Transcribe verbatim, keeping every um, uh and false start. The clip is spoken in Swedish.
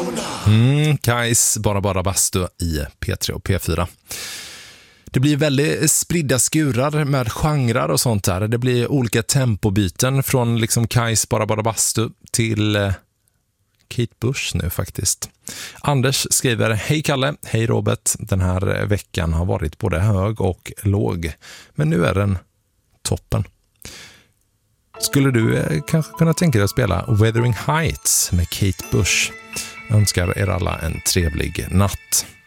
Mm, Kajs Bara Bara Bastu i P tre och P fyra. Det blir väldigt spridda skurar med genrer och sånt där. Det blir olika tempobyten från liksom Kajs Bara Bara Bastu till eh, Kate Bush nu faktiskt. Anders skriver: hej Kalle, hej Robert. Den här veckan har varit både hög och låg, men nu är den toppen. Skulle du eh, kanske kunna tänka dig att spela Wuthering Heights med Kate Bush? Jag önskar er alla en trevlig natt.